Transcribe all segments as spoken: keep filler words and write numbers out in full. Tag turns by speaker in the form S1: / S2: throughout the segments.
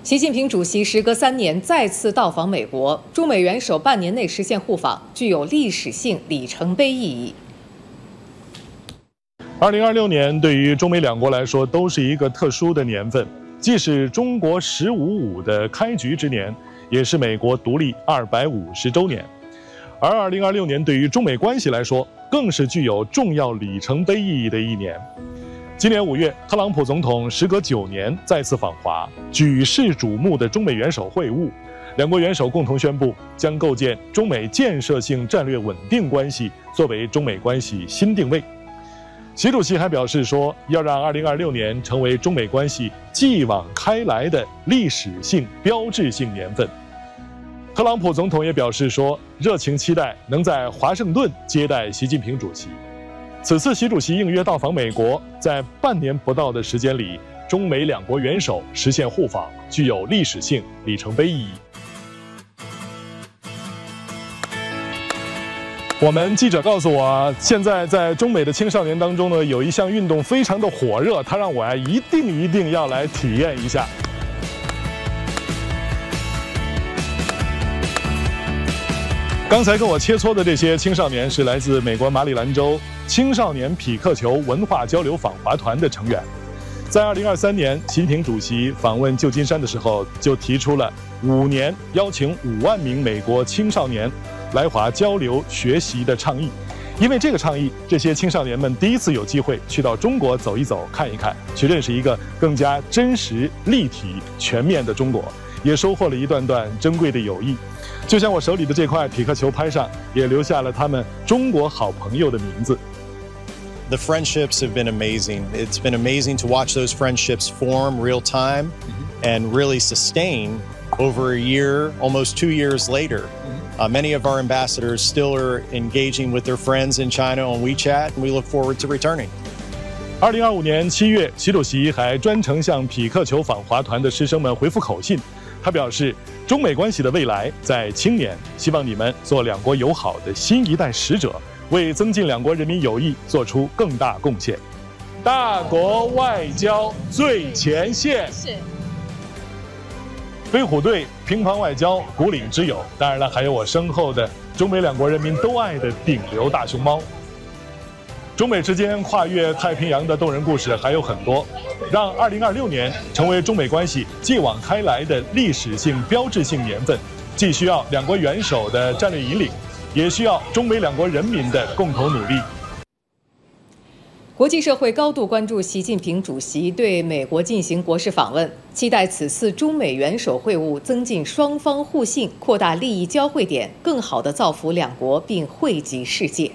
S1: 习近平主席时隔三年再次到访美国，中美元首半年内实现互访，具有历史性里程碑意义。
S2: 二零二六年对于中美两国来说都是一个特殊的年份，既是中国“十五五”的开局之年，也是美国独立二百五十周年。而二零二六年对于中美关系来说，更是具有重要里程碑意义的一年。今年五月，特朗普总统时隔九年再次访华，举世瞩目的中美元首会晤，两国元首共同宣布将构建中美建设性战略稳定关系作为中美关系新定位。习主席还表示说，要让二零二六年成为中美关系继往开来的历史性标志性年份。特朗普总统也表示说，热情期待能在华盛顿接待习近平主席。此次习主席应约到访美国，在半年不到的时间里，中美两国元首实现互访，具有历史性里程碑意义。我们记者告诉我，现在在中美的青少年当中呢，有一项运动非常的火热，他让我呀一定一定要来体验一下。刚才跟我切磋的这些青少年是来自美国马里兰州青少年匹克球文化交流访华团的成员。在二零二三年，习近平主席访问旧金山的时候，就提出了五年邀请五万名美国青少年来华交流学习的倡议。因为这个倡议，这些青少年们第一次有机会去到中国走一走、看一看，去认识一个更加真实、立体、全面的中国，也收获了一段段珍贵的友谊。就像我手里的这块匹克球拍上，也留下了他们中国好朋友的名字。
S3: The friendships have been amazing. It's been amazing to watch those friendships form real time and really sustain over a year, almost two years later. Uh, many of our ambassadors still are engaging with their friends in China on WeChat, and we look forward to returning.
S2: 二零二五年七月，习主席还专程向匹克球访华团的师生们回复口信。他表示，中美关系的未来在青年，希望你们做两国友好的新一代使者，为增进两国人民友谊做出更大贡献。大国外交最前线，是飞虎队乒乓外交古岭之友，当然了，还有我身后的中美两国人民都爱的顶流大熊猫。中美之间跨越太平洋的动人故事还有很多，让二零二六年成为中美关系继往开来的历史性标志性年份，既需要两国元首的战略引领，也需要中美两国人民的共同努力。
S1: 国际社会高度关注习近平主席对美国进行国事访问，期待此次中美元首会晤增进双方互信，扩大利益交汇点，更好地造福两国并惠及世界。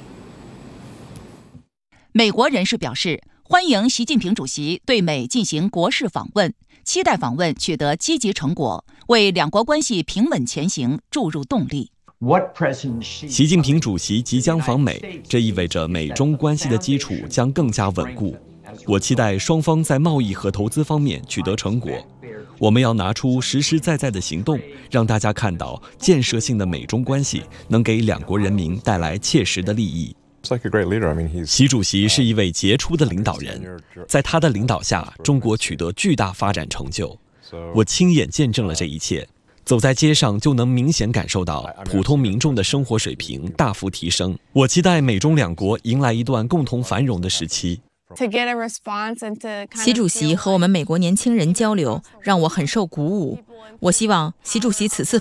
S4: 美国人士表示，欢迎习近平主席对美进行国事访问，期待访问取得积极成果，为两国关系平稳前行注入动力。
S5: 习近平主席即将访美，这意味着美中关系的基础将更加稳固。我期待双方在贸易和投资方面取得成果。我们要拿出实实在在的行动，让大家看到建设性的美中关系能给两国人民带来切实的利益。习主席是一位杰出的领导人，在他的领导下，中国取得巨大发展成就。我亲眼见证了这一切，走在街上就能明显感受到普通民众的生活水平大幅提升。我期待美中两国迎来一段共同繁荣的时期。
S6: 习主席和我们美国年轻人交流，让我很受鼓舞。我希望习主席此次